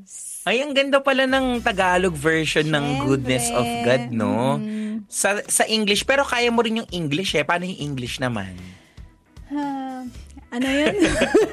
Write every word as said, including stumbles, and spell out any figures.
Ay, ang ganda pala ng Tagalog version ng Siyempre. Goodness of God, no? Mm. Sa sa English, pero kaya mo rin yung English eh. Paano yung English naman? Ah, ano yun?